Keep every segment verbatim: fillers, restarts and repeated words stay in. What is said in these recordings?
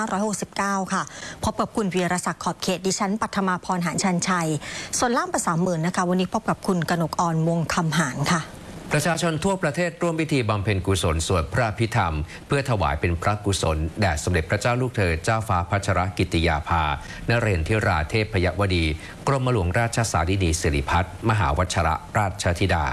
ห้าร้อยหกสิบเก้า ค่ะพบกับคุณวีรศักดิ์ขอบเขตดิฉันปัทมาพรหานชันชัยส่วนล่ามภาษาหมื่นนะคะวันนี้พบกับคุณกนกอ่อนวงคำหานค่ะประชาชนทั่วประเทศร่วมพิธีบำเพ็ญกุศลสวดพระอภิธรรมเพื่อถวายเป็นพระกุศลแด่สมเด็จพระเจ้าลูกเธอเจ้าฟ้าพัชรกิติยาภานเรนทิราเทพยวดีกรมหลวงราชสารินีสิริพัฒน์มหาวชรราชธิดา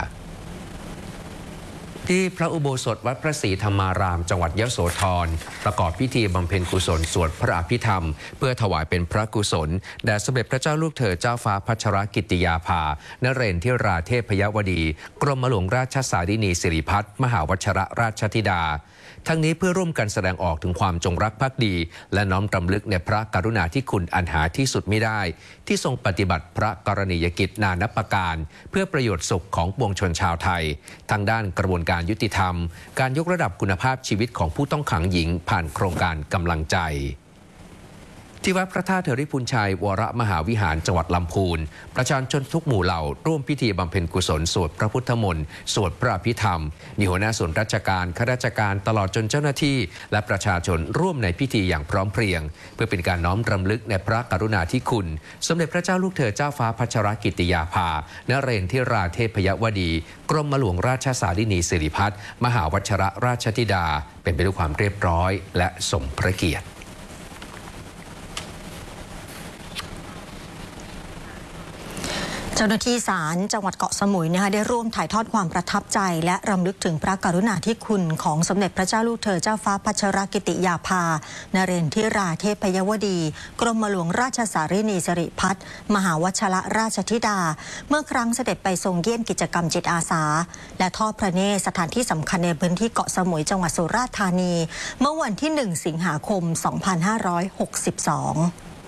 ที่พระอุโบสถวัดพระศรีธรรมารามจังหวัดยโสธรประกอบพิธีบำเพ็ญกุศลสวดพระอภิธรรมเพื่อถวายเป็นพระกุศลแด่สมเด็จพระเจ้าลูกเธอเจ้าฟ้าพัชรกิติยาภานเรนทิราเทพยวดีกรมหลวงราชสารินีสิริพัฒน์มหาวชรราชธิดาทั้งนี้เพื่อร่วมกันแสดงออกถึงความจงรักภักดีและน้อมรำลึกในพระกรุณาธิคุณอันหาที่สุดมิได้ที่ทรงปฏิบัติพระกรณียกิจนานับประการเพื่อประโยชน์สุขของปวงชนชาวไทยทางด้านกระบวนการยุติธรรมการยกระดับคุณภาพชีวิตของผู้ต้องขังหญิงผ่านโครงการกำลังใจที่วัดพระธาตุเถริพุนชัยวรมหาวิหารจังหวัดลำพูนประชาชนทุกหมู่เหล่าร่วมพิธีบำเพ็ญกุศลสวดพระพุทธมนต์สวดพระอภิธรรมมีหัวหน้าส่วนราชการข้าราชการตลอดจนเจ้าหน้าที่และประชาชนร่วมในพิธีอย่างพร้อมเพรียงเพื่อเป็นการน้อมรำลึกในพระกรุณาธิคุณสมเด็จพระเจ้าลูกเธอเจ้าฟ้าพัชรกิติยาภานเรนทิราเทพยวดีกรมหลวงราชสารินีสิริพัฒน์มหาวชรราชธิดาเป็นไปด้วยความเรียบร้อยและสมพระเกียรติเจ้าหน้าที่ศาลจังหวัดเกาะสมุยนะคะได้ร่วมถ่ายทอดความประทับใจและรำลึกถึงพระกรุณาธิคุณของสมเด็จพระเจ้าลูกเธอเจ้าฟ้าพัชรกิติยาภานเรนทิราเทพยวดีกรมหลวงราชสารินีสิริพัฒน์มหาวชรราชธิดาเมื่อครั้งเสด็จไปทรงเยี่ยมกิจกรรมจิตอาสาและทอดพระเนตรสถานที่สำคัญในพื้นที่เกาะสมุยจังหวัดสุราษฎร์ธานีเมื่อวันที่หนึ่งสิงหาคมสองพันห้าร้อยหกสิบสอง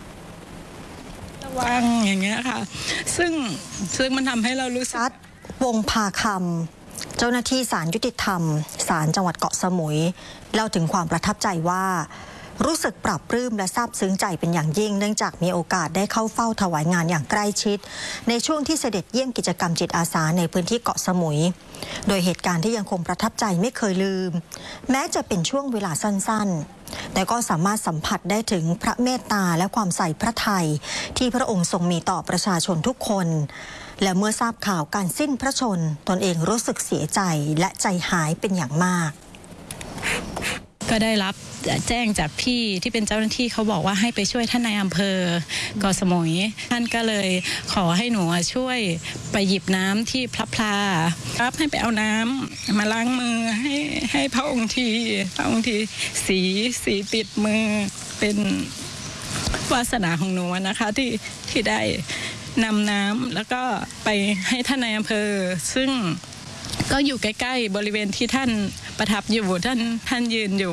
วางอย่างเงี้ยค่ะซึ่งซึ่งมันทำให้เรารู้สึกวงพาคำเจ้าหน้าที่ศาลยุติธรรมศาลจังหวัดเกาะสมุยเล่าถึงความประทับใจว่ารู้สึกปรับปลื้มและซาบซึ้งใจเป็นอย่างยิ่งเนื่องจากมีโอกาสได้เข้าเฝ้าถวายงานอย่างใกล้ชิดในช่วงที่เสด็จเยี่ยมกิจกรรมจิตอาสาในพื้นที่เกาะสมุยโดยเหตุการณ์ที่ยังคงประทับใจไม่เคยลืมแม้จะเป็นช่วงเวลาสั้นๆแต่ก็สามารถสัมผัสได้ถึงพระเมตตาและความใส่พระทัยที่พระองค์ทรงมีต่อประชาชนทุกคนและเมื่อทราบข่าวการสิ้นพระชนม์ตนเองรู้สึกเสียใจและใจหายเป็นอย่างมากก็ได้รับแจ้งจากพี่ที่เป็นเจ้าหน้าที่เขาบอกว่าให้ไปช่วยท่านนายอำเภอเกาะสมุยท่านก็เลยขอให้หนูช่วยไปหยิบน้ำที่พระพลารับให้ไปเอาน้ำมาล้างมือให้ให้พระองค์ทีพระองค์ทีสีสีติดมือเป็นวาสนาของหนูนะคะที่ที่ได้นำน้ำแล้วก็ไปให้ท่านนายอำเภอซึ่งก็อยู่ใกล้ๆบริเวณที่ท่านประทับอยู่ท่านท่านยืนอยู่